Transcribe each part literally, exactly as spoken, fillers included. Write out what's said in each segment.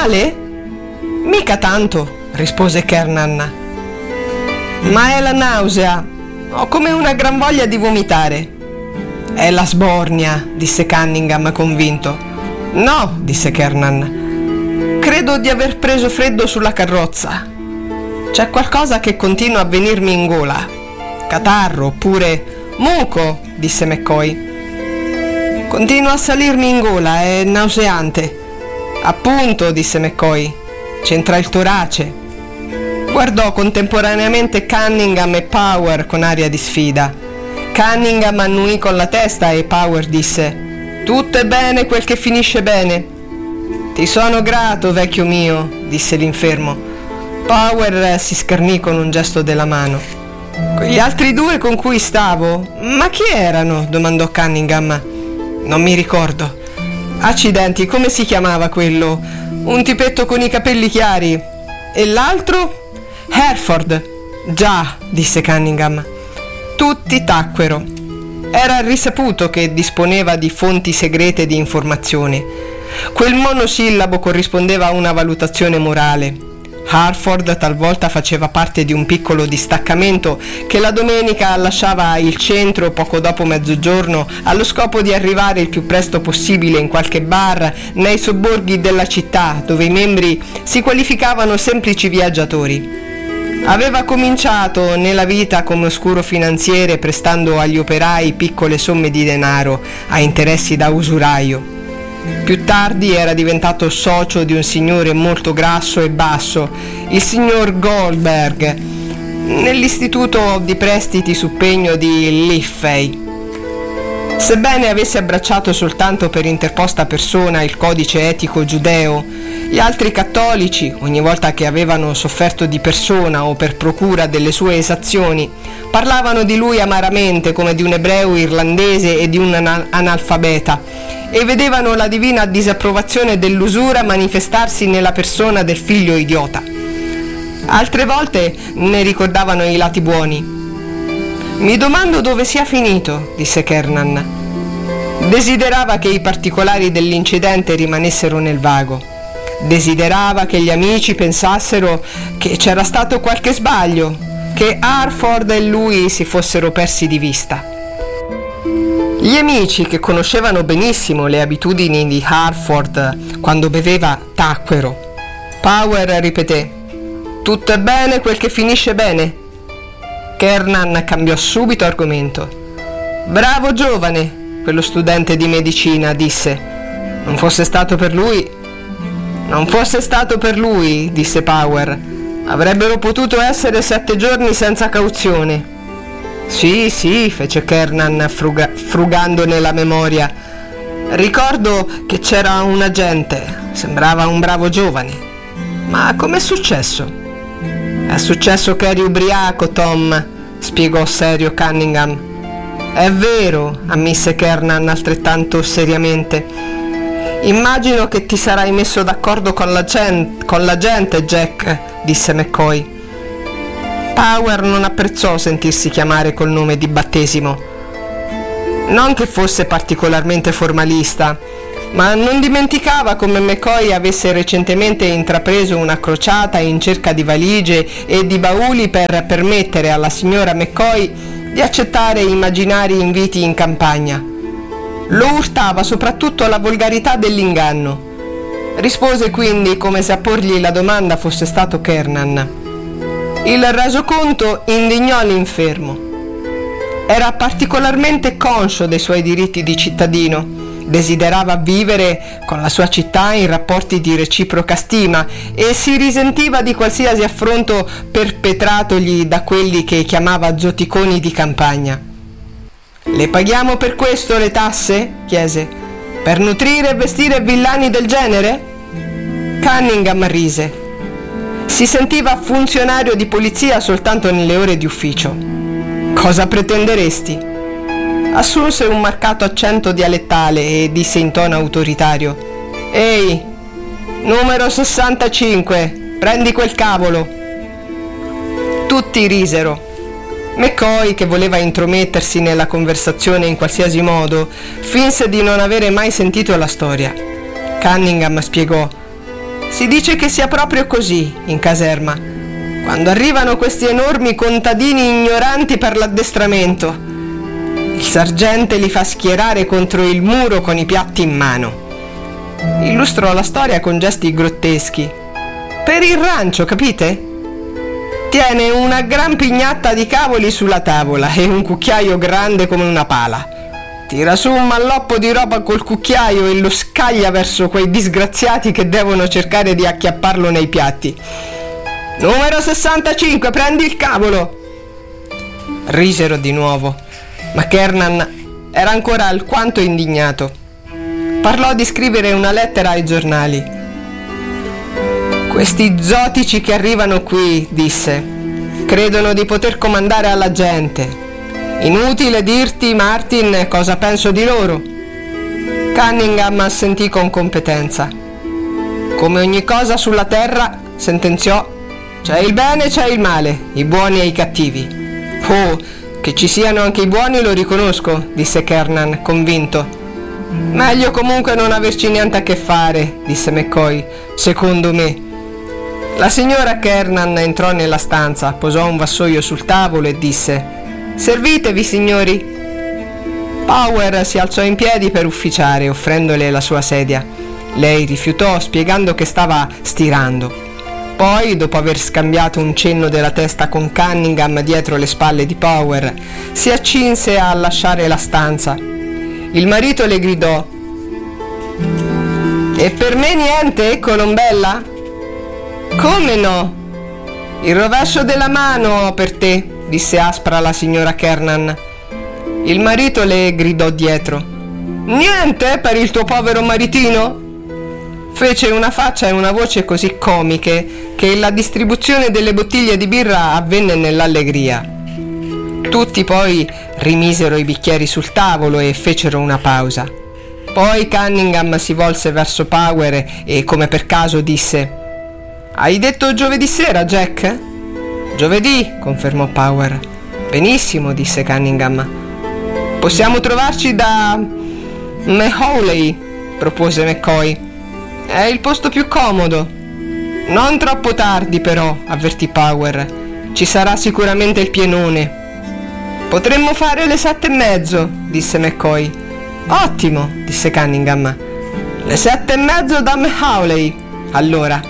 male? Mica tanto, rispose Kernan. Ma è la nausea. Ho come una gran voglia di vomitare. È la sbornia, disse Cunningham convinto. No, disse Kernan. Credo di aver preso freddo sulla carrozza. C'è qualcosa che continua a venirmi in gola. Catarro, oppure muco, disse McCoy. Continua a salirmi in gola, è nauseante. Appunto, disse McCoy. C'entra il torace. Guardò contemporaneamente Cunningham e Power con aria di sfida. Cunningham annuì con la testa e Power disse: tutto è bene quel che finisce bene. Ti sono grato, vecchio mio, disse l'infermo. Power si schernì con un gesto della mano. Quegli altri due con cui stavo? Ma chi erano? Domandò Cunningham. Non mi ricordo. Accidenti, come si chiamava quello? Un tipetto con i capelli chiari. E l'altro? Hereford. Già, disse Cunningham. Tutti tacquero. Era risaputo che disponeva di fonti segrete di informazioni. Quel monosillabo corrispondeva a una valutazione morale. Harford talvolta faceva parte di un piccolo distaccamento che la domenica lasciava il centro poco dopo mezzogiorno allo scopo di arrivare il più presto possibile in qualche bar nei sobborghi della città, dove i membri si qualificavano semplici viaggiatori. Aveva cominciato nella vita come oscuro finanziere, prestando agli operai piccole somme di denaro a interessi da usuraio. Più tardi era diventato socio di un signore molto grasso e basso, il signor Goldberg, nell'istituto di prestiti su pegno di Liffey. Sebbene avesse abbracciato soltanto per interposta persona il codice etico giudeo, gli altri cattolici, ogni volta che avevano sofferto di persona o per procura delle sue esazioni, parlavano di lui amaramente come di un ebreo irlandese e di un analfabeta, e vedevano la divina disapprovazione dell'usura manifestarsi nella persona del figlio idiota. Altre volte ne ricordavano i lati buoni. Mi domando dove sia finito, disse Kernan. Desiderava che i particolari dell'incidente rimanessero nel vago. Desiderava che gli amici pensassero che c'era stato qualche sbaglio, che Harford e lui si fossero persi di vista. Gli amici, che conoscevano benissimo le abitudini di Harford quando beveva, tacquero. Power ripeté: tutto è bene quel che finisce bene. Kernan cambiò subito argomento. Bravo giovane, quello studente di medicina, disse. Non fosse stato per lui... Non fosse stato per lui, disse Power, avrebbero potuto essere sette giorni senza cauzione. Sì, sì, fece Kernan fruga- frugando nella memoria. Ricordo che c'era un agente, sembrava un bravo giovane. Ma com'è successo? È successo che eri ubriaco, Tom, spiegò serio Cunningham. È vero, ammise Kernan altrettanto seriamente. Immagino che ti sarai messo d'accordo con la, gente, con la gente, Jack, disse McCoy. Power non apprezzò sentirsi chiamare col nome di battesimo. Non che fosse particolarmente formalista, ma non dimenticava come McCoy avesse recentemente intrapreso una crociata in cerca di valigie e di bauli per permettere alla signora McCoy di accettare immaginari inviti in campagna. Lo urtava soprattutto la volgarità dell'inganno. Rispose quindi come se a porgli la domanda fosse stato Kernan. Il resoconto indignò l'infermo. Era particolarmente conscio dei suoi diritti di cittadino. Desiderava vivere con la sua città in rapporti di reciproca stima e si risentiva di qualsiasi affronto perpetratogli da quelli che chiamava zoticoni di campagna. Le paghiamo per questo le tasse? Chiese. Per nutrire e vestire villani del genere? Cunningham rise. Si sentiva funzionario di polizia soltanto nelle ore di ufficio. Cosa pretenderesti? Assunse un marcato accento dialettale e disse in tono autoritario: Ehi, numero sessantacinque, prendi quel cavolo. Tutti risero. McCoy, che voleva intromettersi nella conversazione in qualsiasi modo, finse di non avere mai sentito la storia. Cunningham spiegò: Si dice che sia proprio così in caserma, quando arrivano questi enormi contadini ignoranti per l'addestramento. Il sergente li fa schierare contro il muro con i piatti in mano. Illustrò la storia con gesti grotteschi. Per il rancio, capite? Tiene una gran pignatta di cavoli sulla tavola e un cucchiaio grande come una pala. Tira su un malloppo di roba col cucchiaio e lo scaglia verso quei disgraziati che devono cercare di acchiapparlo nei piatti. Numero sessantacinque, prendi il cavolo! Risero di nuovo, ma Kernan era ancora alquanto indignato. Parlò di scrivere una lettera ai giornali. Questi zotici che arrivano qui, disse, credono di poter comandare alla gente. Inutile dirti, Martin, cosa penso di loro. Cunningham assentì con competenza. Come ogni cosa sulla terra, sentenziò, c'è il bene e c'è il male, i buoni e i cattivi. Oh, che ci siano anche i buoni lo riconosco, disse Kernan, convinto. Meglio comunque non averci niente a che fare, disse McCoy, secondo me. La signora Kernan entrò nella stanza, posò un vassoio sul tavolo e disse, servitevi, signori. Power si alzò in piedi per ufficiare, offrendole la sua sedia. Lei rifiutò, spiegando che stava stirando. Poi, dopo aver scambiato un cenno della testa con Cunningham dietro le spalle di Power, si accinse a lasciare la stanza. Il marito le gridò, e per me niente, Colombella? Come no? Il rovescio della mano per te, disse aspra la signora Kernan. Il marito le gridò dietro, niente per il tuo povero maritino? Fece una faccia e una voce così comiche che la distribuzione delle bottiglie di birra avvenne nell'allegria. Tutti poi rimisero i bicchieri sul tavolo e fecero una pausa. Poi Cunningham si volse verso Power e, come per caso, disse, hai detto giovedì sera, Jack? Giovedì, confermò Power. Benissimo, disse Cunningham. Possiamo trovarci da Mahowley, propose McCoy. È il posto più comodo. Non troppo tardi, però, avvertì Power. Ci sarà sicuramente il pienone. Potremmo fare le sette e mezzo, disse McCoy. Ottimo, disse Cunningham. Le sette e mezzo da Mahowley. Allora.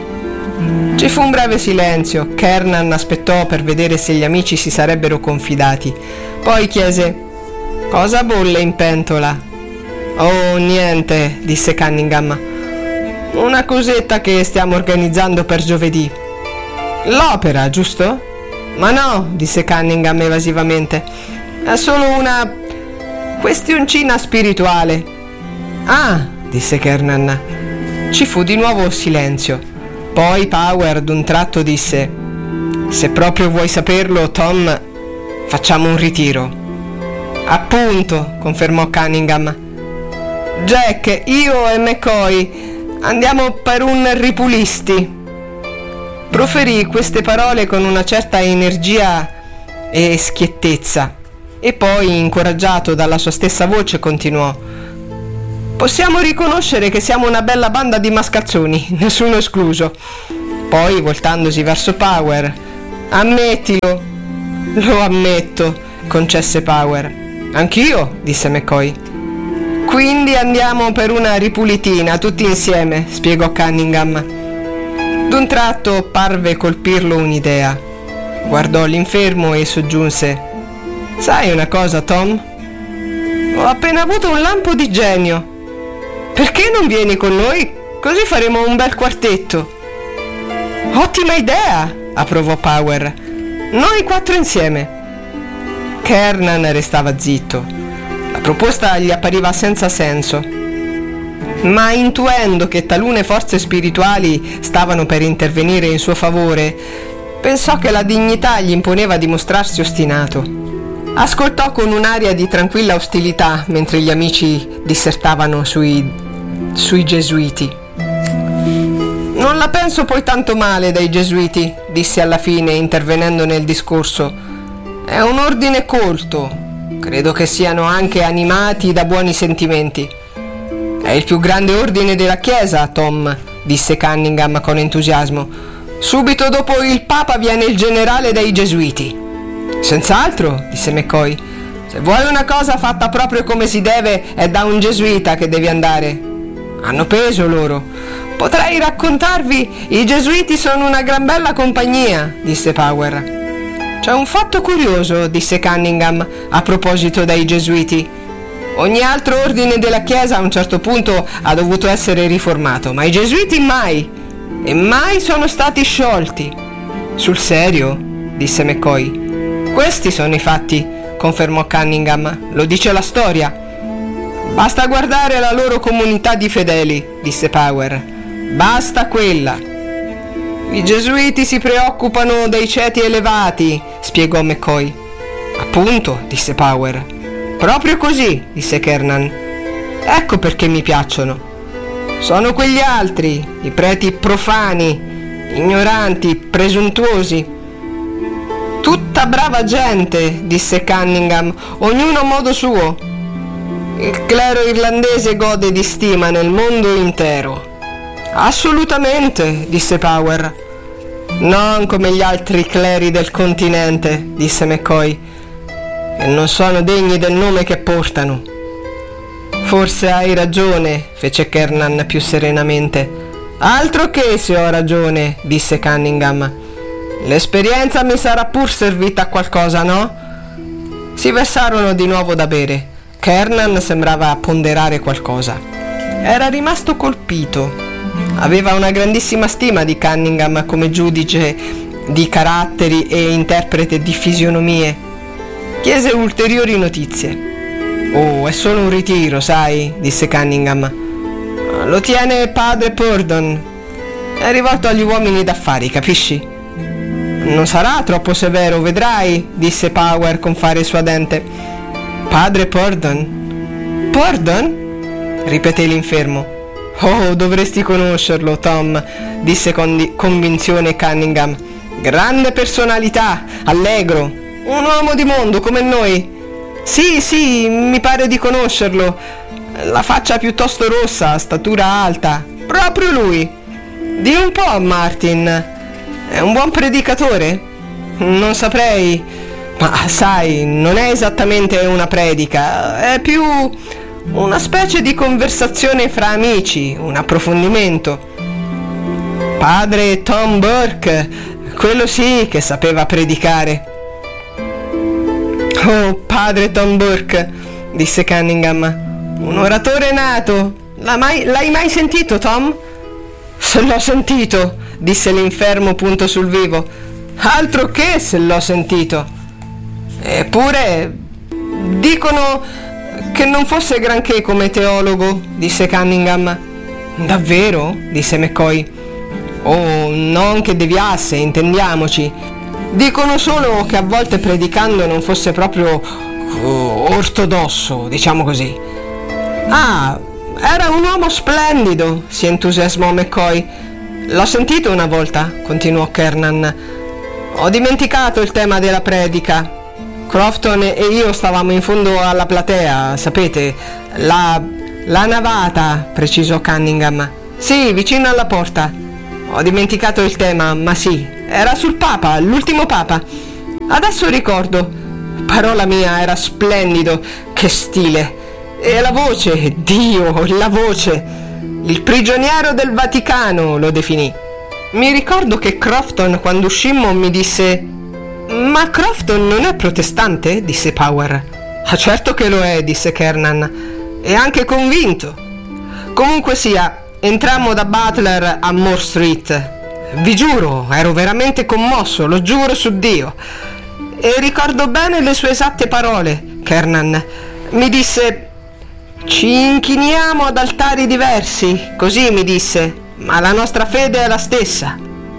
Ci fu un breve silenzio. Kernan aspettò per vedere se gli amici si sarebbero confidati. Poi chiese, cosa bolle in pentola? Oh, niente, disse Cunningham. Una cosetta che stiamo organizzando per giovedì. L'opera, giusto? Ma no, disse Cunningham evasivamente. È solo una questioncina spirituale. Ah, disse Kernan. Ci fu di nuovo silenzio. Poi Power d'un tratto disse, se proprio vuoi saperlo, Tom, facciamo un ritiro. Appunto, confermò Cunningham. Jack, io e McCoy andiamo per un ripulisti. Proferì queste parole con una certa energia e schiettezza e poi, incoraggiato dalla sua stessa voce, continuò, possiamo riconoscere che siamo una bella banda di mascalzoni, nessuno escluso. Poi, voltandosi verso Power, ammettilo. Lo ammetto, concesse Power. Anch'io, disse McCoy. Quindi andiamo per una ripulitina tutti insieme, spiegò Cunningham. D'un tratto parve colpirlo un'idea. Guardò l'infermo e soggiunse, sai una cosa, Tom? Ho appena avuto un lampo di genio. Perché non vieni con noi? Così faremo un bel quartetto. Ottima idea, approvò Power. Noi quattro insieme. Kernan restava zitto. La proposta gli appariva senza senso. Ma intuendo che talune forze spirituali stavano per intervenire in suo favore, pensò che la dignità gli imponeva di mostrarsi ostinato. Ascoltò con un'aria di tranquilla ostilità mentre gli amici dissertavano sui, sui gesuiti. Non la penso poi tanto male dei gesuiti, disse alla fine, intervenendo nel discorso. È un ordine colto. Credo che siano anche animati da buoni sentimenti. È il più grande ordine della Chiesa, Tom, disse Cunningham con entusiasmo. Subito dopo il Papa viene il generale dei Gesuiti. Senz'altro, disse McCoy. Se vuoi una cosa fatta proprio come si deve, è da un gesuita che devi andare. Hanno peso loro. Potrei raccontarvi, i Gesuiti sono una gran bella compagnia, disse Power. C'è un fatto curioso, disse Cunningham, a proposito dei Gesuiti. Ogni altro ordine della Chiesa a un certo punto ha dovuto essere riformato, ma i Gesuiti mai, e mai sono stati sciolti. Sul serio? Disse McCoy. Questi sono i fatti, confermò Cunningham, lo dice la storia. Basta guardare la loro comunità di fedeli, disse Power. Basta quella. I Gesuiti si preoccupano dei ceti elevati, spiegò McCoy. Appunto, disse Power. Proprio così, disse Kernan. Ecco perché mi piacciono. Sono quegli altri, i preti profani, ignoranti, presuntuosi. Tutta brava gente, disse Cunningham, ognuno a modo suo. Il clero irlandese gode di stima nel mondo intero. Assolutamente, disse Power. Non come gli altri cleri del continente, disse McCoy, che non sono degni del nome che portano. Forse hai ragione, fece Kernan più serenamente. Altro che se ho ragione, disse Cunningham. L'esperienza mi sarà pur servita a qualcosa, no? Si versarono di nuovo da bere. Kernan sembrava ponderare qualcosa. Era rimasto colpito. Aveva una grandissima stima di Cunningham come giudice di caratteri e interprete di fisionomie. Chiese ulteriori notizie. Oh, è solo un ritiro, sai, disse Cunningham. Lo tiene padre Purdon. È rivolto agli uomini d'affari, capisci? Non sarà troppo severo, vedrai, disse Power con fare suadente. Padre Purdon? Purdon? Ripeté l'infermo. Oh, dovresti conoscerlo, Tom, disse con di- convinzione Cunningham. Grande personalità, allegro, un uomo di mondo come noi. Sì, sì, mi pare di conoscerlo. La faccia piuttosto rossa, statura alta. Proprio lui. Di un po', Martin. È un buon predicatore? Non saprei. Ma sai, non è esattamente una predica, è più una specie di conversazione fra amici, un approfondimento. Padre Tom Burke, quello sì che sapeva predicare. Oh, padre Tom Burke, disse Cunningham, un oratore nato. L'hai mai, l'hai mai sentito, Tom? Se l'ho sentito, disse l'infermo punto sul vivo. Altro che se l'ho sentito. Eppure dicono che non fosse granché come teologo, disse Cunningham. Davvero? Disse McCoy. Oh, non che deviasse, intendiamoci. Dicono solo che a volte predicando non fosse proprio oh, ortodosso, diciamo così. Ah, era un uomo splendido, si entusiasmò McCoy. L'ho sentito una volta, continuò Kernan. Ho dimenticato il tema della predica. Crofton e io stavamo in fondo alla platea, sapete, la, la navata, precisò Cunningham. Sì, vicino alla porta. Ho dimenticato il tema, ma sì, era sul Papa, l'ultimo Papa. Adesso ricordo. Parola mia, era splendido, che stile. E la voce, Dio, la voce. Il prigioniero del Vaticano lo definì. Mi ricordo che Crofton, quando uscimmo, mi disse: ma Crofton non è protestante? Disse Power. Ah, certo che lo è, disse Kernan. E anche convinto. Comunque sia, entrammo da Butler a Moore Street. Vi giuro, ero veramente commosso, lo giuro su Dio. E ricordo bene le sue esatte parole, Kernan. Mi disse: ci inchiniamo ad altari diversi, così mi disse, ma la nostra fede è la stessa.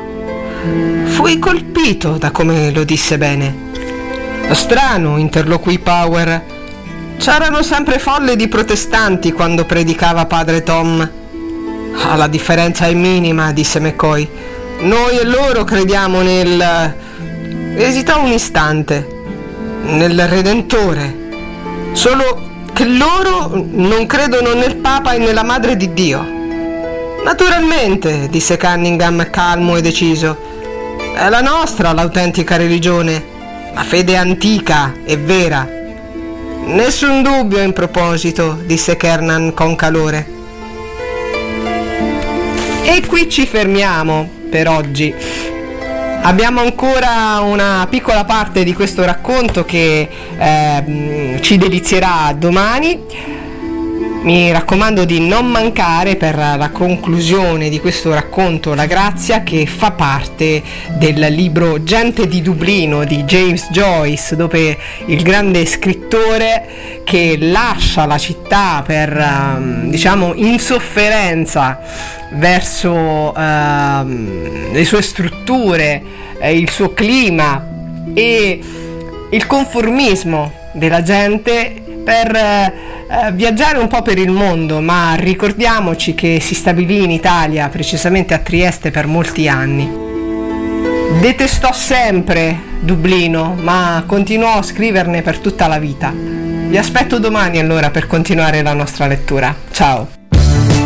Fui colpito da come lo disse bene. Strano, interloquì Power. C'erano sempre folle di protestanti quando predicava padre Tom. Ah, la differenza è minima, disse McCoy. Noi e loro crediamo nel... Esitò un istante. Nel Redentore. Solo che loro non credono nel Papa e nella Madre di Dio. Naturalmente, disse Cunningham calmo e deciso. È la nostra l'autentica religione, la fede antica e vera. Nessun dubbio in proposito, disse Kernan con calore. E qui ci fermiamo per oggi. Abbiamo ancora una piccola parte di questo racconto che eh, ci delizierà domani. Mi raccomando di non mancare per la conclusione di questo racconto La Grazia, che fa parte del libro Gente di Dublino di James Joyce, dove il grande scrittore che lascia la città per diciamo insofferenza verso uh, le sue strutture, eh, il suo clima e il conformismo della gente per eh, viaggiare un po' per il mondo, ma ricordiamoci che si stabilì in Italia, precisamente a Trieste, per molti anni. Detestò sempre Dublino, ma continuò a scriverne per tutta la vita. Vi aspetto domani allora per continuare la nostra lettura. Ciao!